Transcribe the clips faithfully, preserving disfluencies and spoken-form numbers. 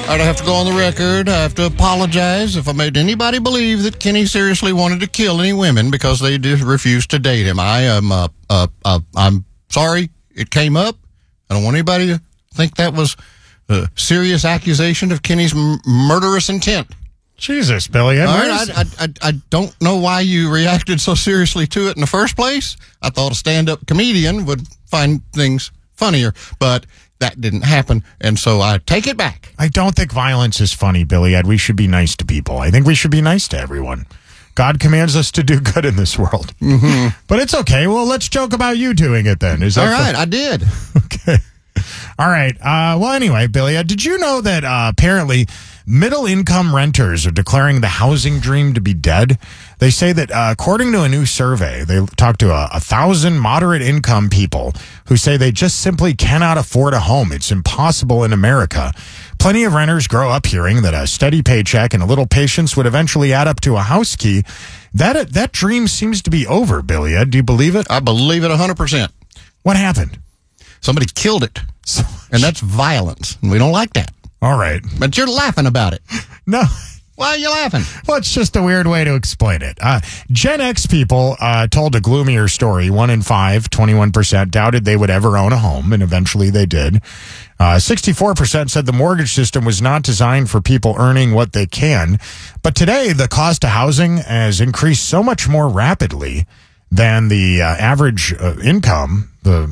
All right, I have to go on the record. I have to apologize if I made anybody believe that Kenny seriously wanted to kill any women because they just refused to date him. I am, uh, uh, uh, I'm sorry it came up. I don't want anybody to think that was a serious accusation of Kenny's m- murderous intent. Jesus, Billy. All right, I, I, I, I don't know why you reacted so seriously to it in the first place. I thought a stand-up comedian would find things funnier, but that didn't happen, and so I take it back. I don't think violence is funny, Billy Ed. We should be nice to people. I think we should be nice to everyone. God commands us to do good in this world. Mm-hmm. But it's okay. Well, let's joke about you doing it then. Is that all right? The- I did. Okay. All right. Uh, well, anyway, Billy, uh, did you know that uh, apparently middle-income renters are declaring the housing dream to be dead? They say that uh, according to a new survey, they talked to a, a thousand moderate-income people who say they just simply cannot afford a home. It's impossible in America. Plenty of renters grow up hearing that a steady paycheck and a little patience would eventually add up to a house key. That that dream seems to be over, Billy Ed. Do you believe it? I believe it one hundred percent. What happened? Somebody killed it, and that's violence, and we don't like that. All right. But you're laughing about it. No. Why are you laughing? Well, it's just a weird way to explain it. Uh, Gen X people uh, told a gloomier story. One in five, twenty-one percent, doubted they would ever own a home, and eventually they did. Uh, sixty-four percent said the mortgage system was not designed for people earning what they can. But today, the cost of housing has increased so much more rapidly than the uh, average uh, income. The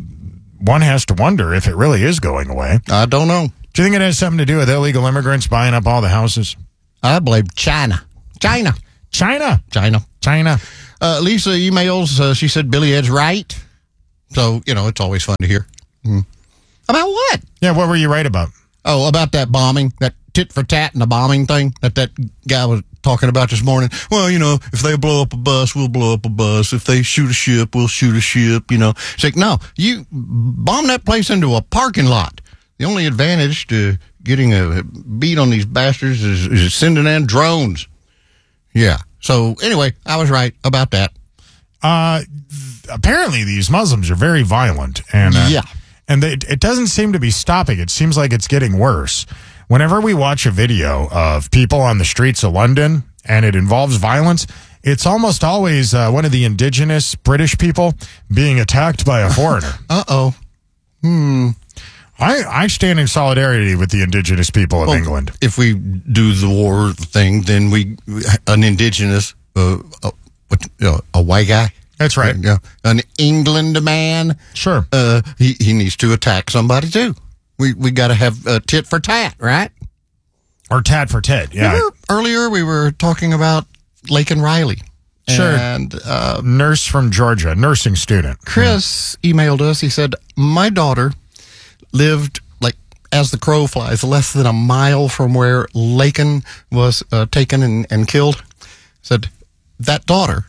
one has to wonder if it really is going away. I don't know. Do you think it has something to do with illegal immigrants buying up all the houses? I blame China. China. China. China. China. Uh, Lisa emails, uh, she said Billy Ed's right. So, you know, it's always fun to hear. Mm. About what? Yeah, what were you right about? Oh, about that bombing, that tit for tat and the bombing thing that that guy was talking about this morning. Well, you know, if they blow up a bus, we'll blow up a bus. If they shoot a ship, we'll shoot a ship, you know. It's like, no, you bomb that place into a parking lot. The only advantage to getting a beat on these bastards is, is sending in drones. Yeah. So, anyway, I was right about that. Uh, apparently, these Muslims are very violent. And, uh, yeah. And they, it doesn't seem to be stopping. It seems like it's getting worse. Whenever we watch a video of people on the streets of London and it involves violence, it's almost always uh, one of the indigenous British people being attacked by a foreigner. Uh-oh. Hmm. I, I stand in solidarity with the indigenous people of well, England. If we do the war thing, then we an indigenous, uh, uh, what, uh, a white guy. That's right. Uh, an England man. Sure. Uh, he he needs to attack somebody too. We we got to have uh, tit for tat, right? Or tat for tit. Yeah. Remember earlier we were talking about Laken Riley. Sure. And uh, nurse from Georgia, nursing student. Chris yeah. emailed us. He said, my daughter lived, like, as the crow flies, less than a mile from where Laken was uh, taken and, and killed. Said, that daughter,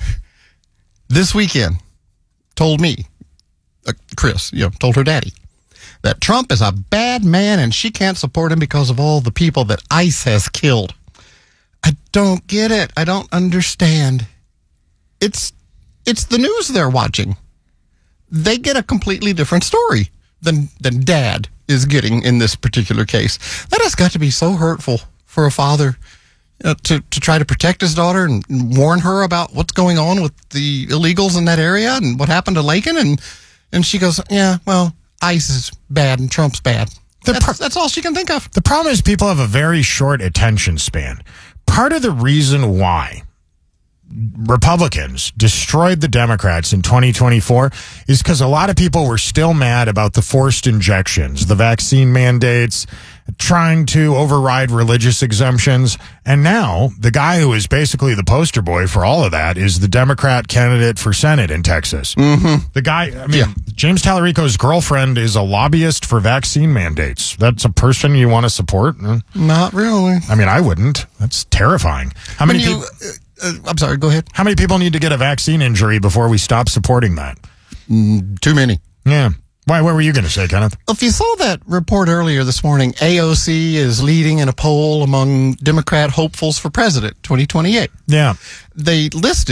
this weekend, told me, uh, Chris, you know, told her daddy, that Trump is a bad man and she can't support him because of all the people that ICE has killed. I don't get it. I don't understand. It's it's the news they're watching. They get a completely different story than than Dad is getting in this particular case. That has got to be so hurtful for a father uh, to to try to protect his daughter and warn her about what's going on with the illegals in that area and what happened to Laken. And and she goes, yeah, well, ICE is bad and Trump's bad. That's, pro- that's all she can think of. The problem is people have a very short attention span. Part of the reason why Republicans destroyed the Democrats in twenty twenty-four is because a lot of people were still mad about the forced injections, the vaccine mandates, trying to override religious exemptions. And now the guy who is basically the poster boy for all of that is the Democrat candidate for Senate in Texas. Mm-hmm. The guy, I mean, yeah. James Tallarico's girlfriend is a lobbyist for vaccine mandates. That's a person you want to support? Not really. I mean, I wouldn't. That's terrifying. How many you, people... Uh, uh, I'm sorry, go ahead. How many people need to get a vaccine injury before we stop supporting that? Mm, too many. Yeah. Why? What were you going to say, Kenneth? If you saw that report earlier this morning, A O C is leading in a poll among Democrat hopefuls for president twenty twenty-eight. Yeah. They listed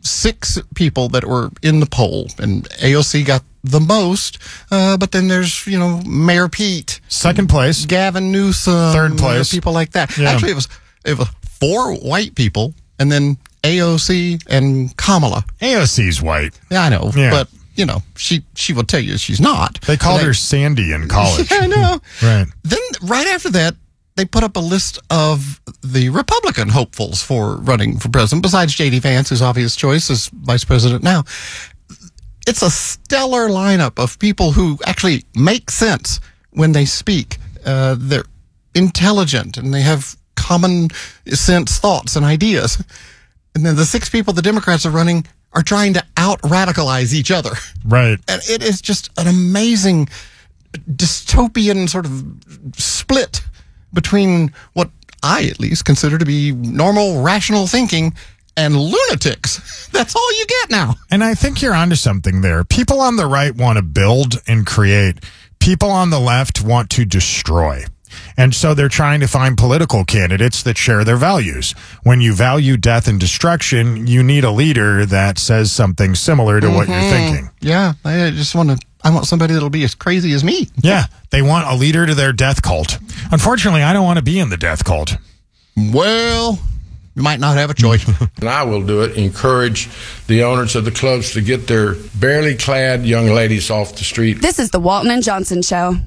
six people that were in the poll, and A O C got the most, uh, but then there's, you know, Mayor Pete. Second place. Gavin Newsom. Third place. People like that. Yeah. Actually, it was, it was four white people, and then A O C and Kamala. A O C's white. Yeah, I know, Yeah. but, you know, she, she will tell you she's not. They called But her I- Sandy in college. Yeah, I know. Right. Then, right after that, they put up a list of the Republican hopefuls for running for president, besides J D Vance, whose obvious choice is vice president now. It's a stellar lineup of people who actually make sense when they speak. Uh, they're intelligent and they have common sense thoughts and ideas. And then the six people the Democrats are running are trying to out-radicalize each other. Right. And it is just an amazing dystopian sort of split between what I, at least, consider to be normal, rational thinking and lunatics. That's all you get now. And I think you're onto something there. People on the right want to build and create. People on the left want to destroy. And so they're trying to find political candidates that share their values. When you value death and destruction, you need a leader that says something similar to what you're thinking. Yeah, I just want to. I want somebody that'll be as crazy as me. Yeah, they want a leader to their death cult. Unfortunately, I don't want to be in the death cult. Well, you might not have a choice. And I will do it, encourage the owners of the clubs to get their barely clad young ladies off the street. This is the Walton and Johnson Show.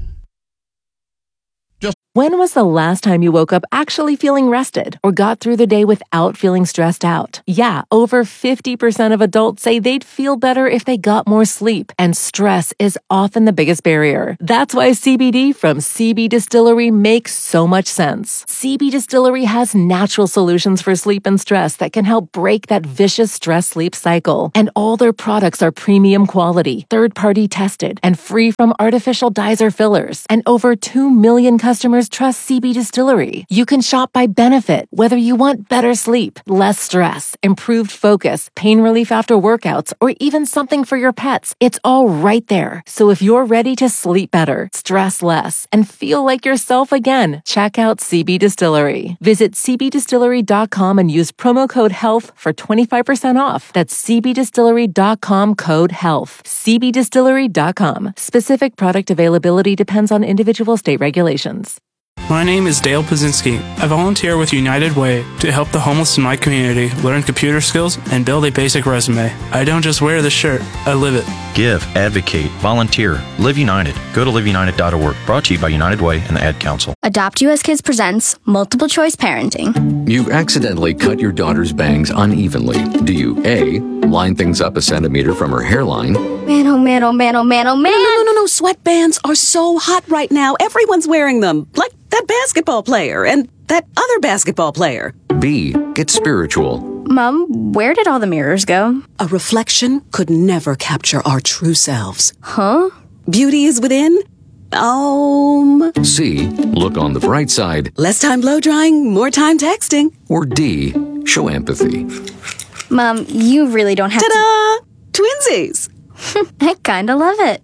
When was the last time you woke up actually feeling rested or got through the day without feeling stressed out? Yeah, over fifty percent of adults say they'd feel better if they got more sleep, and stress is often the biggest barrier. That's why C B D from C B Distillery makes so much sense. C B Distillery has natural solutions for sleep and stress that can help break that vicious stress-sleep cycle. And all their products are premium quality, third-party tested, and free from artificial dyes or fillers. And over two million customers trust C B Distillery. You can shop by benefit, whether you want better sleep, less stress, improved focus, pain relief after workouts, or even something for your pets. It's all right there. So if you're ready to sleep better, stress less, and feel like yourself again, check out C B Distillery. Visit c b distillery dot com and use promo code HEALTH for twenty-five percent off. That's c b distillery dot com code HEALTH. c b distillery dot com. Specific product availability depends on individual state regulations. My name is Dale Pazinski. I volunteer with United Way to help the homeless in my community learn computer skills and build a basic resume. I don't just wear the shirt, I live it. Give, advocate, volunteer, Live United. Go to live united dot org. Brought to you by United Way and the Ad Council. Adopt U S Kids presents Multiple Choice Parenting. You accidentally cut your daughter's bangs unevenly. Do you A, line things up a centimeter from her hairline? Man, oh man, oh man, oh man, oh man. No, no, no, no. Sweatbands are so hot right now. Everyone's wearing them. Like that basketball player and that other basketball player. B, get spiritual. Mom, where did all the mirrors go? A reflection could never capture our true selves. Huh? Beauty is within. Um. C, look on the bright side. Less time blow drying, more time texting. Or D, show empathy. Mom, you really don't have Ta-da! To... Twinsies. I kinda love it.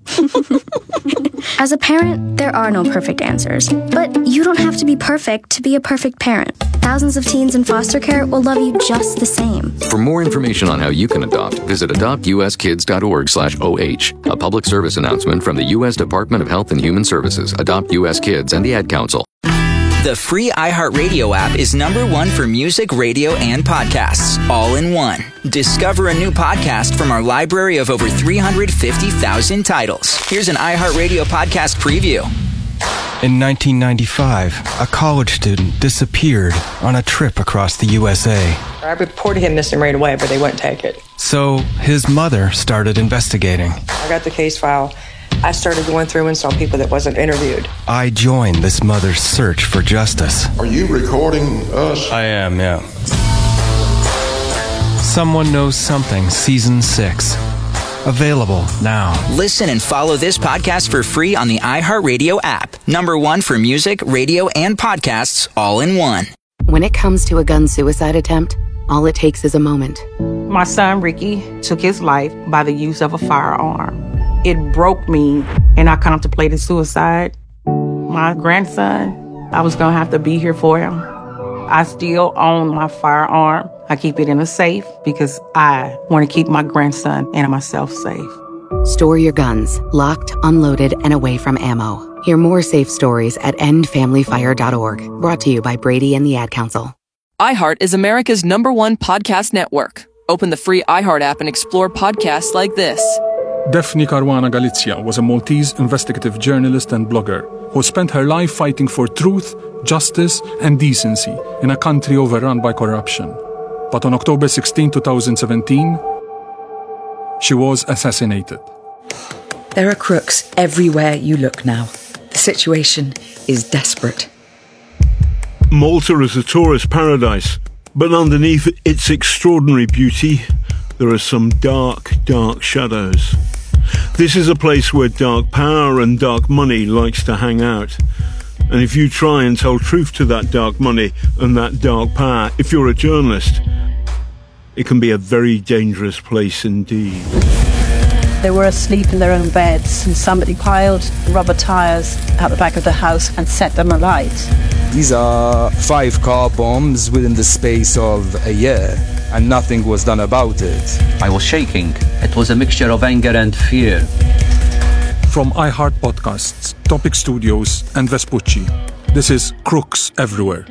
As a parent, there are no perfect answers. But you don't have to be perfect to be a perfect parent. Thousands of teens in foster care will love you just the same. For more information on how you can adopt, visit adopt u s kids dot org slash O H. A public service announcement from the U S Department of Health and Human Services, Adopt U S Kids, and the Ad Council. The free iHeartRadio app is number one for music, radio, and podcasts, all in one. Discover a new podcast from our library of over three hundred fifty thousand titles. Here's an iHeartRadio podcast preview. In nineteen ninety-five, a college student disappeared on a trip across the U S A. I reported him missing right away, but they wouldn't take it. So his mother started investigating. I got the case file. I started going through and saw people that wasn't interviewed. I joined this mother's search for justice. Are you recording us? I am, yeah. Someone Knows Something, Season six. Available now. Listen and follow this podcast for free on the iHeartRadio app. Number one for music, radio, and podcasts, all in one. When it comes to a gun suicide attempt, all it takes is a moment. My son, Ricky, took his life by the use of a firearm. It broke me, and I contemplated suicide. My grandson, I was going to have to be here for him. I still own my firearm. I keep it in a safe because I want to keep my grandson and myself safe. Store your guns, locked, unloaded, and away from ammo. Hear more safe stories at end family fire dot org. Brought to you by Brady and the Ad Council. iHeart is America's number one podcast network. Open the free iHeart app and explore podcasts like this. Daphne Caruana Galizia was a Maltese investigative journalist and blogger who spent her life fighting for truth, justice, and decency in a country overrun by corruption. But on October sixteenth, twenty seventeen, she was assassinated. There are crooks everywhere you look now. The situation is desperate. Malta is a tourist paradise, but underneath its extraordinary beauty, there are some dark, dark shadows. This is a place where dark power and dark money likes to hang out. And if you try and tell truth to that dark money and that dark power, if you're a journalist, it can be a very dangerous place indeed. They were asleep in their own beds and somebody piled rubber tyres out the back of the house and set them alight. These are five car bombs within the space of a year, and nothing was done about it. I was shaking. It was a mixture of anger and fear. From iHeart Podcasts, Topic Studios, and Vespucci, this is Crooks Everywhere.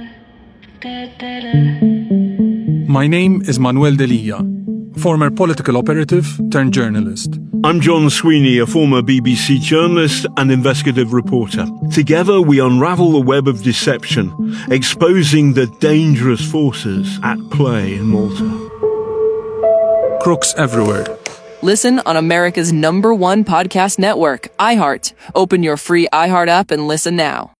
My name is Manuel Delia, former political operative turned journalist. I'm John Sweeney, a former B B C journalist and investigative reporter. Together we unravel the web of deception, exposing the dangerous forces at play in Malta. Crooks Everywhere. Listen on America's number one podcast network, iHeart. Open your free iHeart app and listen now.